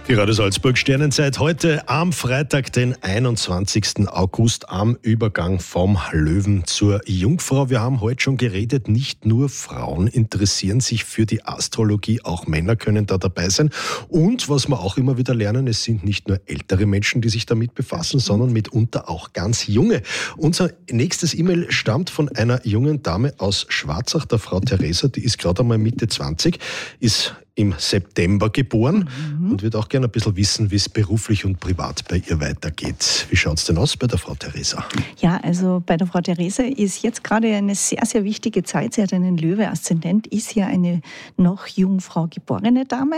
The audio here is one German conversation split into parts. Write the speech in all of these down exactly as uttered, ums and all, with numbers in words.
Die Radio Salzburg Sternenzeit heute am Freitag, den einundzwanzigsten August, am Übergang vom Löwen zur Jungfrau. Wir haben heute schon geredet, nicht nur Frauen interessieren sich für die Astrologie, auch Männer können da dabei sein. Und was wir auch immer wieder lernen, es sind nicht nur ältere Menschen, die sich damit befassen, sondern mitunter auch ganz junge. Unser nächstes E-Mail stammt von einer jungen Dame aus Schwarzach, der Frau Theresa, die ist gerade einmal Mitte zwanzig, ist im September geboren mhm. und wird auch gerne ein bisschen wissen, wie es beruflich und privat bei ihr weitergeht. Wie schaut es denn aus bei der Frau Theresa? Ja, also bei der Frau Theresa ist jetzt gerade eine sehr, sehr wichtige Zeit. Sie hat einen Löwe-Aszendent, ist ja eine noch Jungfrau geborene Dame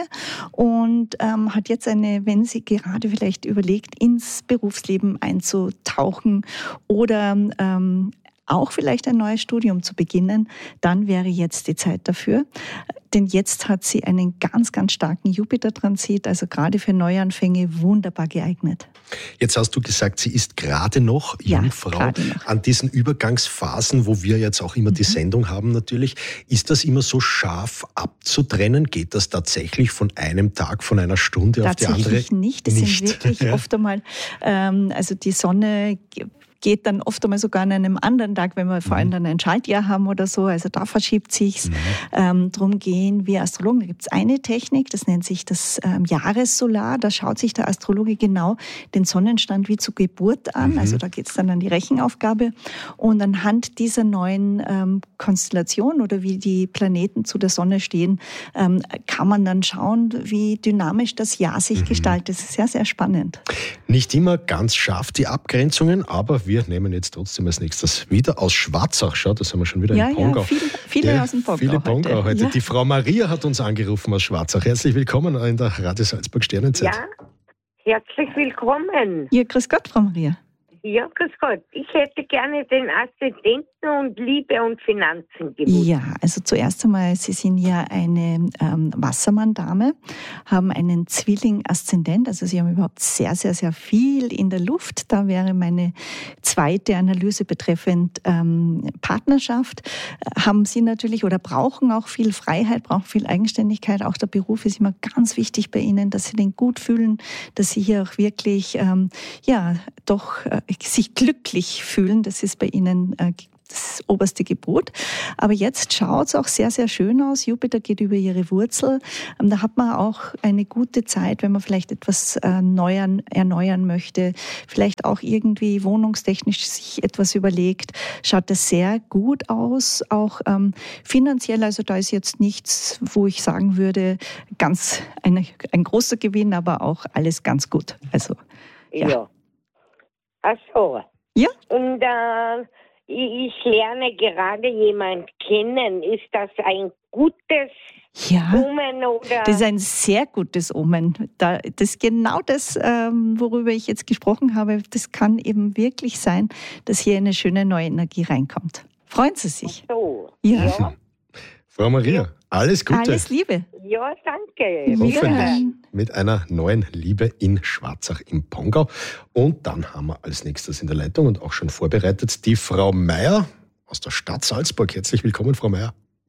und ähm, hat jetzt eine, wenn sie gerade vielleicht überlegt, ins Berufsleben einzutauchen oder ähm, auch vielleicht ein neues Studium zu beginnen, dann wäre jetzt die Zeit dafür. Denn jetzt hat sie einen ganz, ganz starken Jupiter-Transit, also gerade für Neuanfänge wunderbar geeignet. Jetzt hast du gesagt, sie ist gerade noch ja, Jungfrau. Gerade noch. An diesen Übergangsphasen, wo wir jetzt auch immer mhm. die Sendung haben natürlich, ist das immer so scharf abzutrennen? Geht das tatsächlich von einem Tag, von einer Stunde auf die andere? Tatsächlich nicht. Es sind wirklich ja. oft einmal, ähm, also die Sonne geht dann oft einmal sogar an einem anderen Tag, wenn wir vor allem dann ein Schaltjahr haben oder so, also da verschiebt sich's. Mhm. Ähm, drum gehen wir Astrologen, da gibt es eine Technik, das nennt sich das ähm, Jahressolar, da schaut sich der Astrologe genau den Sonnenstand wie zur Geburt an, mhm. also da geht es dann an die Rechenaufgabe und anhand dieser neuen ähm, Konstellation oder wie die Planeten zu der Sonne stehen, ähm, kann man dann schauen, wie dynamisch das Jahr sich mhm. gestaltet. Das ist sehr, sehr spannend. Nicht immer ganz scharf die Abgrenzungen, aber wir nehmen jetzt trotzdem als nächstes wieder aus Schwarzach. Schau, da sind wir schon wieder ja, in Pongau. Ja, viele, viele ja, aus dem Pongau Viele Pongau heute. heute. Ja. Die Frau Maria hat uns angerufen aus Schwarzach. Herzlich willkommen in der Radio Salzburg Sternenzeit. Ja, herzlich willkommen. Ja, grüß Gott, Frau Maria. Ja, grüß Gott. Ich hätte gerne den Aszendenten und Liebe und Finanzen gewusst. Ja, also zuerst einmal, Sie sind ja eine ähm, Wassermann-Dame, haben einen Zwilling-Aszendent, also Sie haben überhaupt sehr, sehr, sehr viel in der Luft. Da wäre meine zweite Analyse betreffend ähm, Partnerschaft. Haben Sie natürlich oder brauchen auch viel Freiheit, brauchen viel Eigenständigkeit. Auch der Beruf ist immer ganz wichtig bei Ihnen, dass Sie den gut fühlen, dass Sie hier auch wirklich, ähm, ja, doch äh, sich glücklich fühlen. Das ist bei Ihnen äh, das oberste Gebot. Aber jetzt schaut es auch sehr, sehr schön aus. Jupiter geht über Ihre Wurzel. Ähm, da hat man auch eine gute Zeit, wenn man vielleicht etwas äh, neuern, erneuern möchte, vielleicht auch irgendwie wohnungstechnisch sich etwas überlegt, schaut das sehr gut aus. Auch ähm, finanziell, also da ist jetzt nichts, wo ich sagen würde, ganz eine, ein großer Gewinn, aber auch alles ganz gut. Also, ja. ja. Ach so. Ja. Und äh, ich lerne gerade jemanden kennen. Ist das ein gutes ja, Omen? Oder? Das ist ein sehr gutes Omen. Da, das ist genau das, ähm, worüber ich jetzt gesprochen habe. Das kann eben wirklich sein, dass hier eine schöne neue Energie reinkommt. Freuen Sie sich. Ach so. Ja. ja. Frau Maria, alles Gute. Alles Liebe. Ja, danke. Hoffentlich mit einer neuen Liebe in Schwarzach im Pongau. Und dann haben wir als nächstes in der Leitung und auch schon vorbereitet die Frau Meier aus der Stadt Salzburg. Herzlich willkommen, Frau Meier.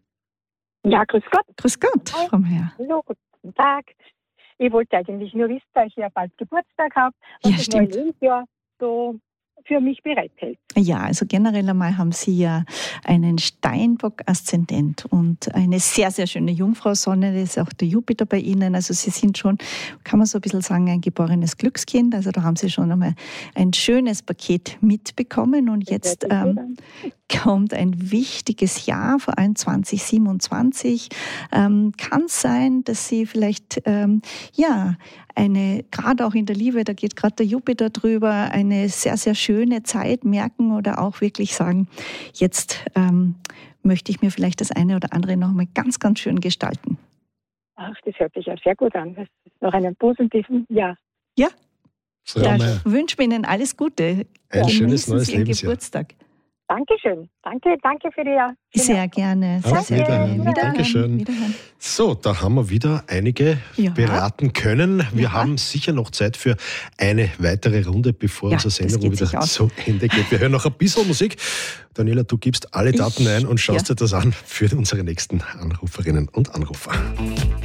Ja, grüß Gott. Grüß Gott, Frau Meier. Hallo, guten Tag. Ich wollte eigentlich nur wissen, dass ich ja bald Geburtstag habe und Ja, das stimmt. neue Lebensjahr so für mich bereithält. Ja, also generell einmal haben Sie ja einen Steinbock-Aszendent und eine sehr, sehr schöne Jungfrau-Sonne, das ist auch der Jupiter bei Ihnen. Also Sie sind schon, kann man so ein bisschen sagen, ein geborenes Glückskind. Also da haben Sie schon einmal ein schönes Paket mitbekommen und jetzt ähm, kommt ein wichtiges Jahr, vor allem zwanzig siebenundzwanzig. Ähm, kann sein, dass Sie vielleicht, ähm, ja, eine, gerade auch in der Liebe, da geht gerade der Jupiter drüber, eine sehr, sehr schöne Zeit merken oder auch wirklich sagen, jetzt ähm, möchte ich mir vielleicht das eine oder andere noch mal ganz, ganz schön gestalten. Ach, das hört sich ja sehr gut an. Das ist noch einen positiven Jahr. Ja, Frau ja Meier, ich wünsche Ihnen alles Gute. ein schönes neues Sie Ihren Lebensjahr. Geburtstag. Dankeschön. Danke, danke für die... Für Sehr gerne. Sehr, Auf sehr Wiederhören. gerne. Wiederhören. Dankeschön. Wiederhören. So, da haben wir wieder einige Ja. beraten können. Wir Ja. haben sicher noch Zeit für eine weitere Runde, bevor Ja, unsere das Sendung geht wieder sich aus. zu Ende geht. Wir hören noch ein bisschen Musik. Daniela, du gibst alle Daten Ich- ein und schaust ja. dir das an für unsere nächsten Anruferinnen und Anrufer.